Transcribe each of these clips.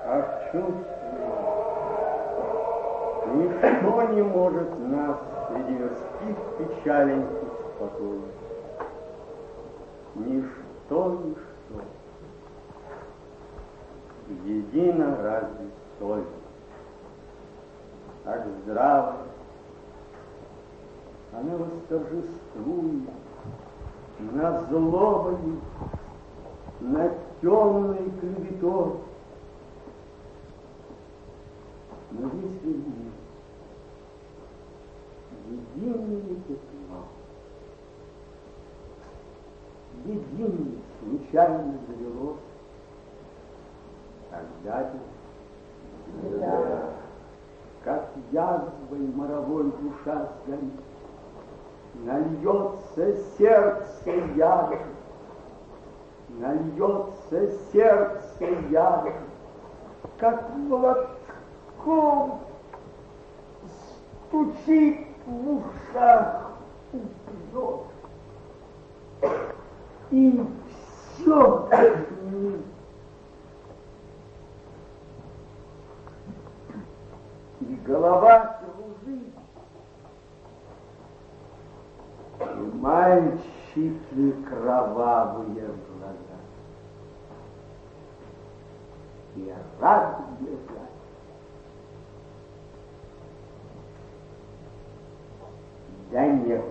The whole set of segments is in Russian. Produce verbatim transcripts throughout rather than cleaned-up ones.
Ах, чувствую, ничто не может нас среди мирских печалей успокоить. Ничто, ничто. Едино разве совесть, как здравая, она восторжествует над злобою, над темной клеветой. Но если нет единое пятно, единое случайно завелось, тогда да. Как язвой моровой душа сгорит, нальется сердце ядом, нальется сердце ядом, как молотком стучит в ушах упрет, и все отменит. И голова кружит, и мальчики кровавые глаза, и рад бежать. Да нет.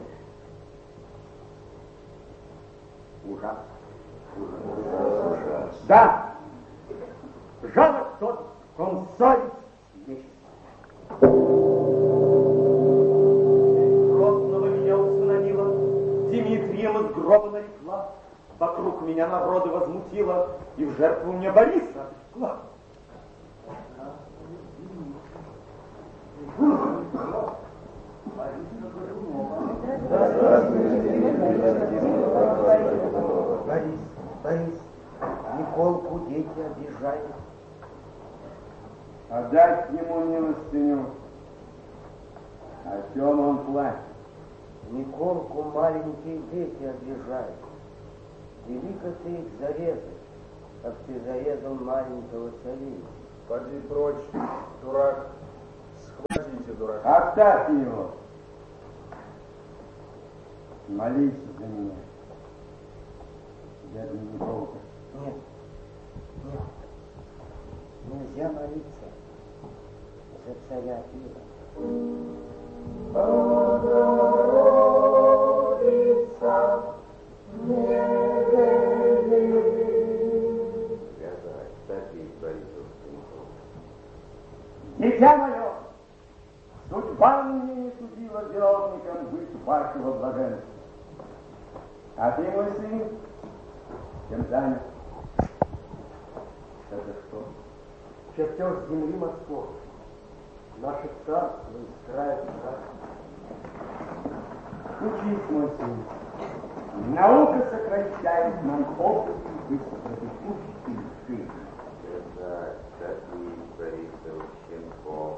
Ужас. Ужас. Да. Жалок тот, ком совесть есть. Грозного меня усыновила, Дмитрием из гроба нарекла, вокруг меня народы возмутила, и в жертву мне Бориса обрекла. Борис, Борис, Николку дети обижают. Отдать ему милостыню, о чем он плачет? Николку маленькие дети обижают. Велико ты их зарезал, как ты зарезал маленького царевича. Поди прочь, дурак, схватите дурака. Оставьте его. Молись за меня. Бедный Николка. Нет, нет, нельзя молиться за царя Ира. Богородица, не вели. Связать, топить Борисов Николка. Дитя мое, судьба мне не судила виновником быть вашего блаженства. А ты, мой сын, чем занят? Это что? Чертеж земли морской. Наше царство из края в край. Учись, мой сын. Наука сокращает нам опыт быстротекущей жизни. Связать, топить Борисов Щенков.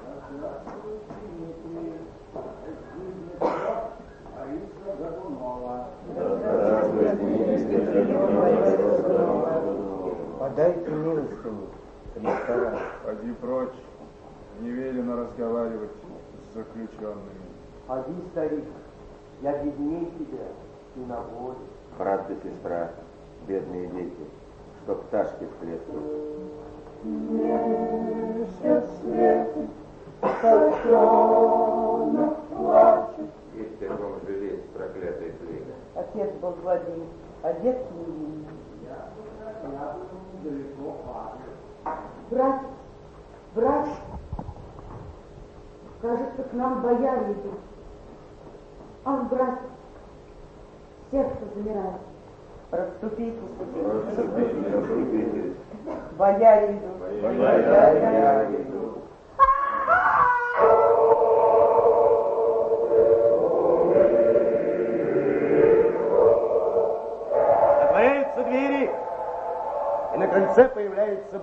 Подайте милостыню, ресторан. Поди прочь, не велено разговаривать с заключенными. Поди, старик, я бедней тебя и на воле. Брат да сестра, бедные дети, что пташки в клетку. Месяц светит, котенок плачет. Есть в таком же весь проклятый племя. Отец был Владимир, а дед Кирилл. Брат, брат, кажется, к нам бояре идут. Ах, брат, сердце замирает. Расступитесь, Расступитесь, расступитесь. бояре идут. Бояре.